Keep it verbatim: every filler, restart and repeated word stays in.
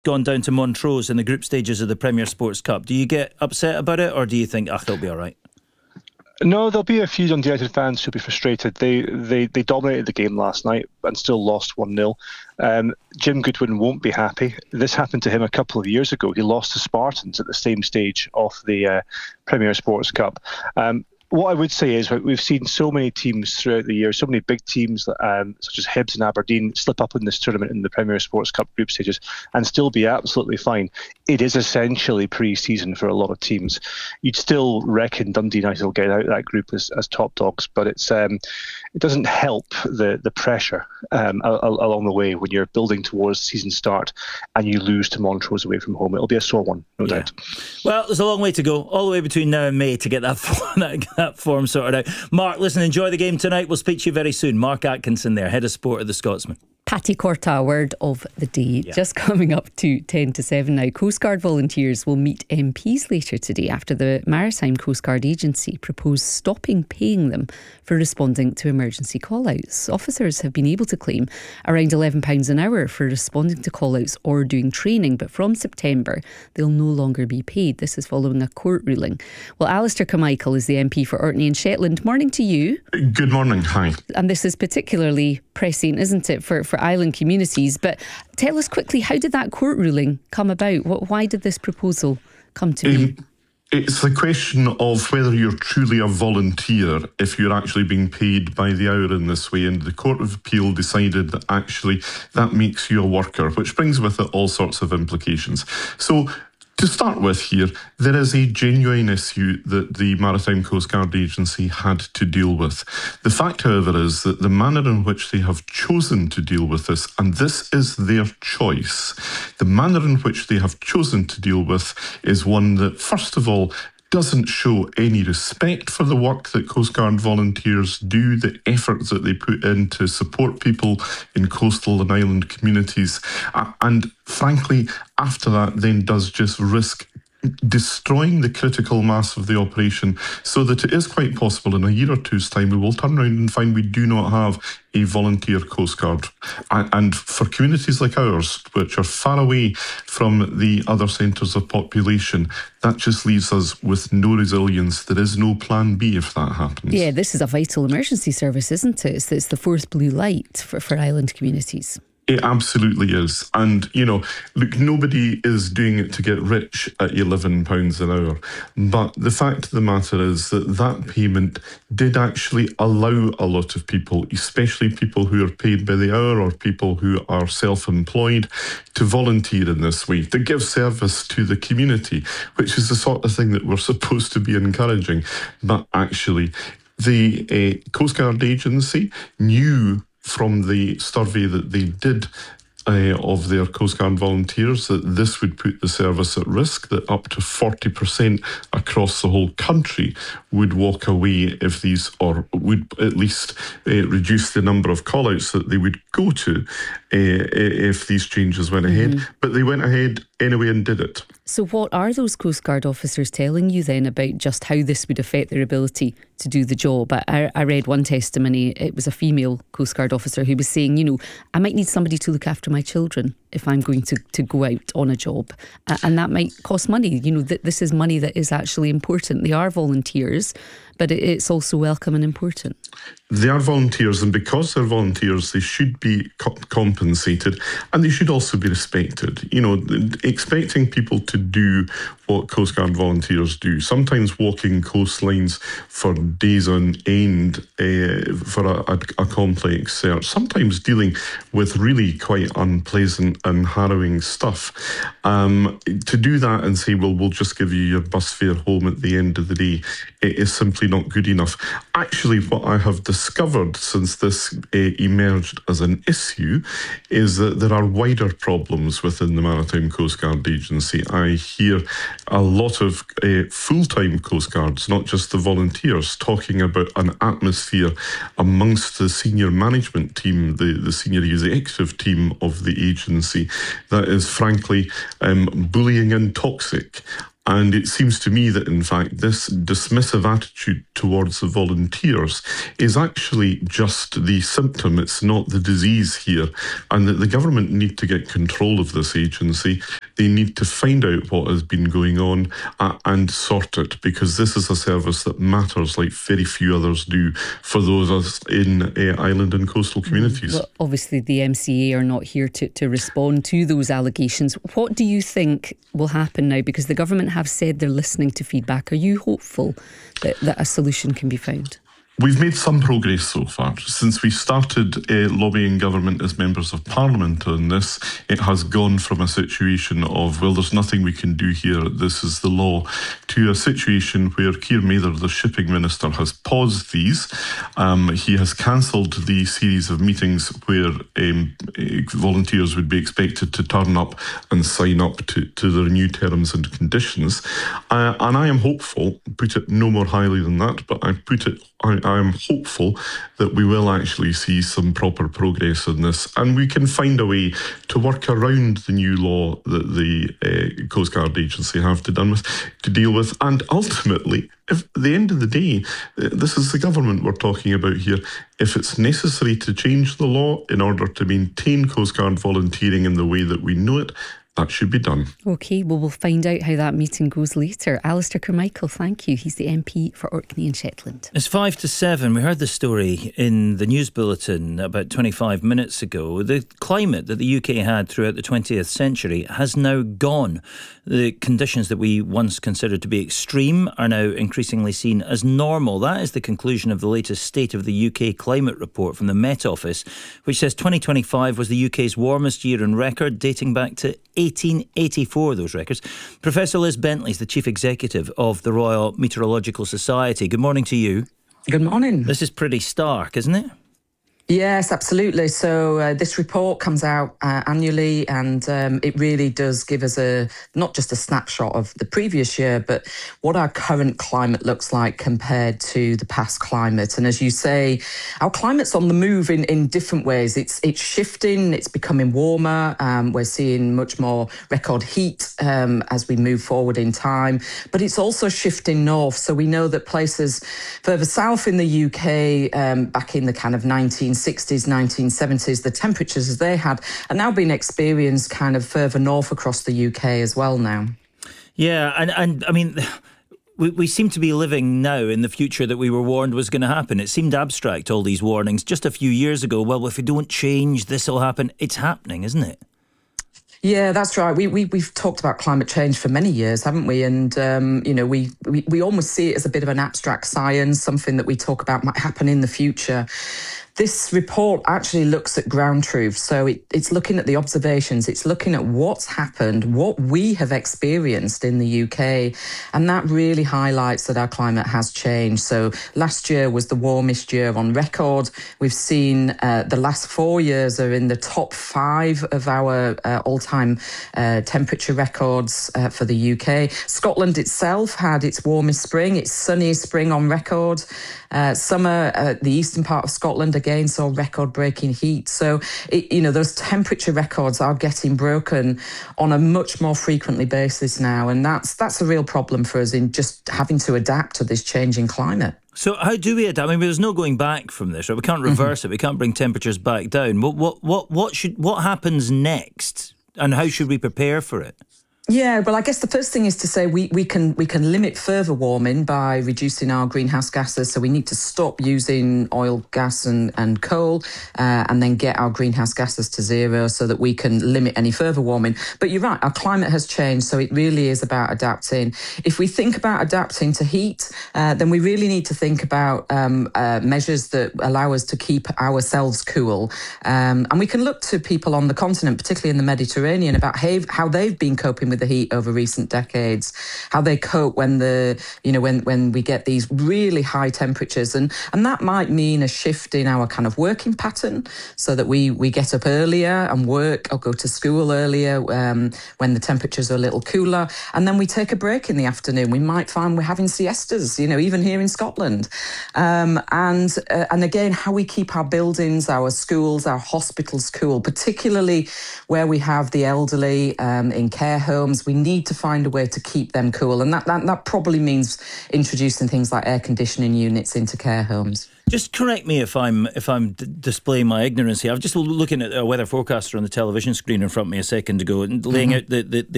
gone down to Montrose in the group stages of the Premier Sports Cup. Do you get upset about it, or do you think, ah, they'll be all right? No, there'll be a few Dundee United fans who'll be frustrated. They they they dominated the game last night and still lost one nil. Um, Jim Goodwin won't be happy. This happened to him a couple of years ago. He lost to Spartans at the same stage of the uh, Premier Sports Cup. Um, What I would say is we've seen so many teams throughout the year, so many big teams um, such as Hibs and Aberdeen slip up in this tournament in the Premier Sports Cup group stages and still be absolutely fine. It is essentially pre-season for a lot of teams. You'd still reckon Dundee United will get out of that group as, as top dogs, but it's um, it doesn't help the the pressure um, a, a, along the way when you're building towards season start and you lose to Montrose away from home. It'll be a sore one, no yeah. doubt. Well, there's a long way to go, all the way between now and May to get that that, that form sorted out. Mark, listen, enjoy the game tonight. We'll speak to you very soon. Mark Atkinson there, Head of Sport of the Scotsman. Patty Corta, word of the day. Yeah. Just coming up to ten to seven now. Coast Guard volunteers will meet M Ps later today after the Maritime Coast Guard Agency proposed stopping paying them for responding to emergency call-outs. Officers have been able to claim around eleven pounds an hour for responding to call-outs or doing training, but from September they'll no longer be paid. This is following a court ruling. Well, Alistair Carmichael is the M P for Orkney and Shetland. Morning to you. Good morning, hi. And this is particularly prescient, isn't it, for, for island communities? But tell us quickly, how did that court ruling come about? What, why did this proposal come to um, be? It's the question of whether you're truly a volunteer if you're actually being paid by the hour in this way. And the Court of Appeal decided that actually that makes you a worker, which brings with it all sorts of implications. So to start with here, there is a genuine issue that the Maritime Coast Guard Agency had to deal with. The fact, however, is that the manner in which they have chosen to deal with this, and this is their choice, the manner in which they have chosen to deal with is one that, first of all, doesn't show any respect for the work that Coast Guard volunteers do, the efforts that they put in to support people in coastal and island communities, and frankly, after that, then does just risk destroying the critical mass of the operation, so that it is quite possible in a year or two's time we will turn around and find we do not have a volunteer Coast Guard. And for communities like ours, which are far away from the other centres of population, that just leaves us with no resilience. There is no plan B if that happens. Yeah, this is a vital emergency service, isn't it? It's, it's the fourth blue light for, for island communities. It absolutely is. And, you know, look, nobody is doing it to get rich at eleven pounds an hour. But the fact of the matter is that that payment did actually allow a lot of people, especially people who are paid by the hour or people who are self-employed, to volunteer in this way, to give service to the community, which is the sort of thing that we're supposed to be encouraging. But actually, the uh, Coast Guard Agency knew from the survey that they did uh, of their Coast Guard volunteers that this would put the service at risk, that up to forty percent across the whole country would walk away if these, or would at least uh, reduce the number of call-outs that they would go to uh, if these changes went ahead. Mm-hmm. But they went ahead anyway and did it. So what are those Coast Guard officers telling you then about just how this would affect their ability to do the job? I, I read one testimony, it was a female Coast Guard officer who was saying, you know, I might need somebody to look after my children if I'm going to, to go out on a job. Uh, and that might cost money. You know, th- this is money that is actually important. They are volunteers, but it, it's also welcome and important. They are volunteers, and because they're volunteers, they should be co- compensated, and they should also be respected. You know, expecting people to do what Coast Guard volunteers do, sometimes walking coastlines for days on end uh, for a, a, a complex search, sometimes dealing with really quite unpleasant and harrowing stuff. Um, to do that and say, well, we'll just give you your bus fare home at the end of the day, it is simply not good enough. Actually, what I have discovered since this uh, emerged as an issue is that there are wider problems within the Maritime Coast Guard Agency. I hear a lot of uh, full-time Coast Guards, not just the volunteers, talking about an atmosphere amongst the senior management team, the, the senior executive team of the agency, that is frankly um, bullying and toxic. And it seems to me that, in fact, this dismissive attitude towards the volunteers is actually just the symptom. It's not the disease here. And that the government need to get control of this agency. They need to find out what has been going on uh, and sort it, because this is a service that matters like very few others do for those of us in uh, island and coastal communities. Well, obviously, the M C A are not here to, to respond to those allegations. What do you think will happen now? Because the government have said they're listening to feedback. Are you hopeful that, that a solution can be found? We've made some progress so far. Since we started uh, lobbying government as members of parliament on this, it has gone from a situation of, well, there's nothing we can do here, this is the law, to a situation where Keir Mather, the shipping minister, has paused these. Um, he has cancelled the series of meetings where um, volunteers would be expected to turn up and sign up to, to their new terms and conditions. Uh, and I am hopeful, put it no more highly than that, but I put it I, I'm hopeful that we will actually see some proper progress on this, and we can find a way to work around the new law that the uh, Coast Guard Agency have to, done with, to deal with. And ultimately, if at the end of the day, this is the government we're talking about here, if it's necessary to change the law in order to maintain Coast Guard volunteering in the way that we know it, that should be done. OK, well, we'll find out how that meeting goes later. Alistair Carmichael, thank you. He's the M P for Orkney and Shetland. It's five to seven. We heard the story in the news bulletin about twenty-five minutes ago. The climate that the U K had throughout the twentieth century has now gone. The conditions that we once considered to be extreme are now increasingly seen as normal. That is the conclusion of the latest State of the U K climate report from the Met Office, which says twenty twenty-five was the U K's warmest year on record, dating back to eighteen eighty-four, those records. Professor Liz Bentley is the Chief Executive of the Royal Meteorological Society. Good morning to you. Good morning. This is pretty stark, isn't it? Yes, absolutely. So uh, this report comes out uh, annually, and um, it really does give us a not just a snapshot of the previous year, but what our current climate looks like compared to the past climate. And as you say, our climate's on the move in, in different ways. It's it's shifting, it's becoming warmer. Um, we're seeing much more record heat um, as we move forward in time, but it's also shifting north. So we know that places further south in the U K, um, back in the kind of nineteen sixties, nineteen seventies, the temperatures as they had are now being experienced kind of further north across the U K as well now. Yeah, and, and I mean, we, we seem to be living now in the future that we were warned was going to happen. It seemed abstract, all these warnings, just a few years ago. Well, if we don't change, this will happen. It's happening, isn't it? Yeah, that's right. We, we, we've talked about climate change for many years, haven't we? And, um, you know, we, we, we almost see it as a bit of an abstract science, something that we talk about might happen in the future. This report actually looks at ground truth. So it, it's looking at the observations. It's looking at what's happened, what we have experienced in the U K. And that really highlights that our climate has changed. So last year was the warmest year on record. We've seen uh, the last four years are in the top five of our uh, all-time uh, temperature records uh, for the U K. Scotland itself had its warmest spring, its sunniest spring on record. Uh, summer, uh, the eastern part of Scotland again saw record-breaking heat. So, it, you know, those temperature records are getting broken on a much more frequently basis now, and that's that's a real problem for us in just having to adapt to this changing climate. So how do we adapt? I mean, there's no going back from this, right? We can't reverse mm-hmm. it. We can't bring temperatures back down. What what what what should what happens next, and how should we prepare for it? Yeah, well, I guess the first thing is to say we, we can we can limit further warming by reducing our greenhouse gases. So we need to stop using oil, gas and, and coal uh, and then get our greenhouse gases to zero so that we can limit any further warming. But you're right, our climate has changed, so it really is about adapting. If we think about adapting to heat, uh, then we really need to think about um, uh, measures that allow us to keep ourselves cool. Um, and we can look to people on the continent, particularly in the Mediterranean, about how they've been coping with the heat over recent decades, how they cope when the you know when when we get these really high temperatures, and and that might mean a shift in our kind of working pattern, so that we we get up earlier and work or go to school earlier um, when the temperatures are a little cooler, and then we take a break in the afternoon. We might find we're having siestas, you know, even here in Scotland, um, and uh, and again how we keep our buildings, our schools, our hospitals cool, particularly where we have the elderly um, in care homes. homes. We need to find a way to keep them cool. And that, that, that probably means introducing things like air conditioning units into care homes. Just correct me if I'm if I'm d- displaying my ignorance here. I'm just looking at a weather forecaster on the television screen in front of me a second ago and laying mm-hmm. out the, the,